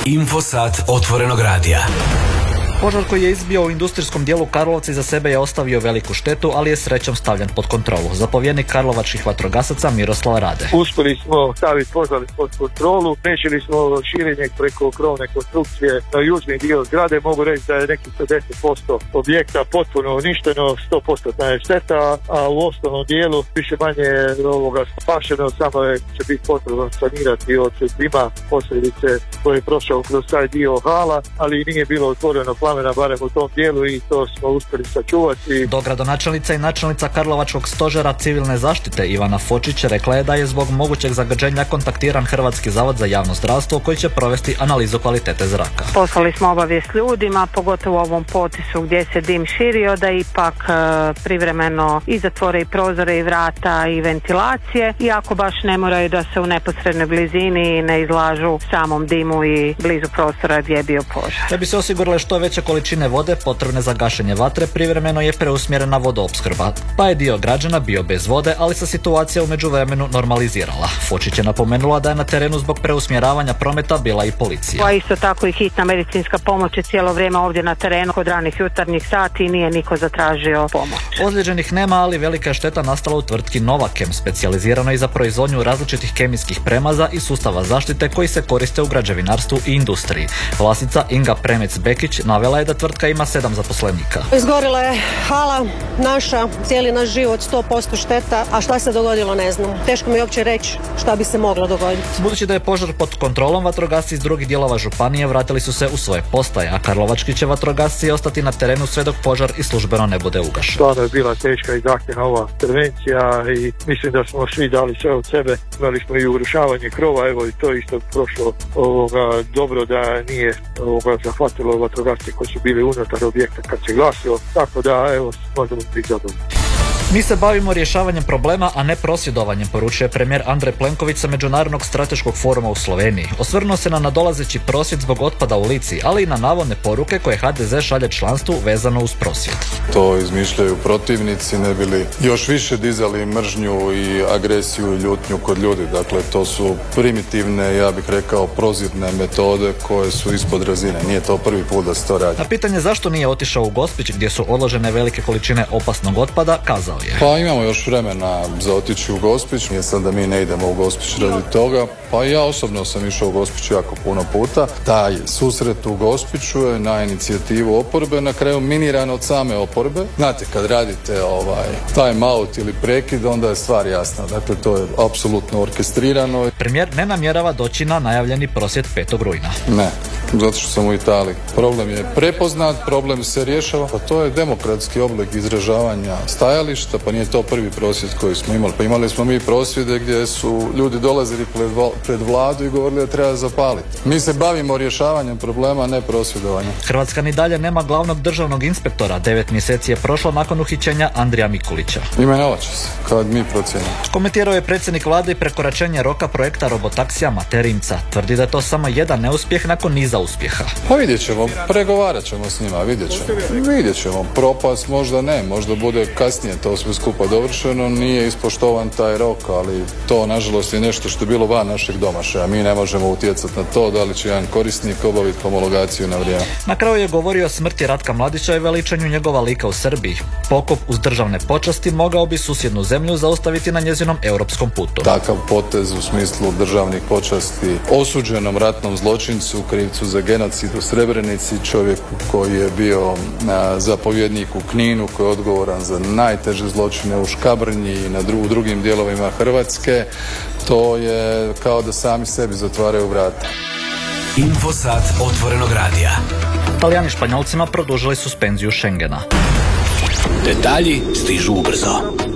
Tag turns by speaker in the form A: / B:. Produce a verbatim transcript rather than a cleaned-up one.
A: Infosat otvorenog radija.
B: Požar koji je izbio u industrijskom dijelu Karlovca iza sebe je ostavio veliku štetu, ali je srećom stavljen pod kontrolu. Zapovjednik karlovačkih vatrogasaca Miroslav Rade.
C: Uspjeli smo staviti požar pod kontrolu, spriječili smo širenje preko krovne konstrukcije na južni dio zgrade. Mogu reći da je nekih pedeset posto objekta potpuno uništeno, sto posto je šteta, a u osnovnom dijelu više manje ovoga spašeno, samo je, će biti potrebno sanirati od dima posljedice koje je prošao kroz taj dio hala, ali nije bilo otvoreno plamena barem u tom dijelu i to smo uspjeli sačuvati.
B: Dogradonačelnica i načelnica Karlovačkog stožera civilne zaštite Ivana Fočić rekla je da je zbog mogućeg zagađenja kontaktiran Hrvatski zavod za javno zdravstvo koji će provesti analizu kvalitete zraka.
D: Poslali smo obavijest ljudima, pogotovo u ovom potisu gdje se dim širio, da ipak e, privremeno i zatvore i prozore i vrata i ventilacije, iako baš ne moraju da se u neposrednoj blizini ne izlažu samom dimu i blizu prostora gdje je bio požar.
B: Da bi se osigurale što veće količine vode potrebne za gašenje vatre, privremeno je preusmjerena vodoopskrba, pa je dio građana bio bez vode, ali se situacija u međuvremenu normalizirala. Fočić je napomenula da je na terenu zbog preusmjeravanja prometa bila i policija.
D: A isto tako i hitna medicinska pomoć je cijelo vrijeme ovdje na terenu kod ranih jutarnjih sati i nije niko zatražio pomoć.
B: Ozlijeđenih nema, ali velika je šteta nastala u tvrtki Novakem, specijaliziranoj za proizvodnju različitih kemijskih premaza i sustava zaštite koji se koriste u građevinarstvu i industriji. Vlasnica Inga Premec-Bekić navela je da tvrtka ima sedam zaposlenika.
E: Izgorila je hala naša, cijeli naš život, sto posto šteta, a šta se dogodilo ne znam. Teško mi je uopće reći šta bi se moglo dogoditi.
B: Budući da je požar pod kontrolom, vatrogasci iz drugih dijelova županije vratili su se u svoje postaje, a karlovački će vatrogasci ostati na terenu sve dok požar i službeno ne bude ugašen.
C: Stvarno je bila teška i zahtjevna ova intervencija i mislim da smo svi dali sve od sebe. Imali smo i urušavanje krova, evo i to isto prošlo ovoga, dobro da nije ovoga, zahvatilo vatrogasce koji su bili unutar objekta kad se glasilo, tako da evo možemo biti zadovoljni.
B: Mi se bavimo rješavanjem problema, a ne prosvjedovanjem, poručuje premijer Andrej Plenković sa Međunarodnog strateškog foruma u Sloveniji. Osvrnuo se na nadolazeći prosvjed zbog otpada u Lici, ali i na navodne poruke koje ha de ze šalje članstvu vezano uz prosvjed.
F: To izmišljaju protivnici, ne bili još više dizali mržnju i agresiju i ljutnju kod ljudi. Dakle, to su primitivne, ja bih rekao, prozirne metode koje su ispod razine. Nije to prvi put da se to radi.
B: Na pitanje zašto nije otišao u Gospić gdje su odložene velike količine opasnog otpada, kazao je.
F: Pa imamo još vremena za otići u Gospić, nije sad da mi ne idemo u Gospić radi toga, pa ja osobno sam išao u Gospić jako puno puta. Taj susret u Gospiću je na inicijativu oporbe, na kraju miniran od same oporbe. Znate, kad radite ovaj time out ili prekid, onda je stvar jasna, dakle to je apsolutno orkestrirano.
B: Premijer ne namjerava doći na najavljeni prosvjed petog rujna.
F: Ne, zato što sam u Italiji. Problem je prepoznat, problem se rješava, pa to je demokratski oblik izražavanja stajališta. Pa nije to prvi prosvjed koji smo imali. Pa imali smo mi prosvjede gdje su ljudi dolazili pred, pred vladu i govorili da treba zapaliti. Mi se bavimo rješavanjem problema, a ne prosvjedovanjem.
B: Hrvatska ni dalje nema glavnog državnog inspektora. Devet mjeseci je prošlo nakon uhićenja Andrija Mikulića.
F: Imenovat će se, kad mi procijenimo.
B: Komentirao je predsjednik vlade i prekoračenje roka projekta robotaksija Mate Rimca. Tvrdi da je to samo jedan neuspjeh nakon niza uspjeha.
F: Pa vidjet ćemo, pregovarat ćemo s njima, vidjet ćemo. Vidjet ćemo, propast možda ne, možda bude kasnije to sve skupa dovršeno, nije ispoštovan taj rok, ali to nažalost je nešto što je bilo van našeg domašaja. Mi ne možemo utjecati na to da li će jedan korisnik obaviti homologaciju na vrijeme.
B: Na kraju je govorio o smrti Ratka Mladića i veličanju njegova lika u Srbiji. Pokop uz državne počasti mogao bi susjednu zemlju zaustaviti na njezinom europskom putu.
F: Takav potez u smislu državnih počasti osuđenom ratnom zločincu, krivcu za genocid u Srebrenici, čovjeku koji je bio a, zapovjednik u Kninu, koji je odgovoran za najteže zločine u Škabrnji i na dru- u drugim dijelovima Hrvatske, to je kao da sami sebi zatvaraju vrata.
A: Infosat otvorenog radija.
B: Talijani Španjolcima produžili suspenziju Schengena.
A: Detalji stižu ubrzo.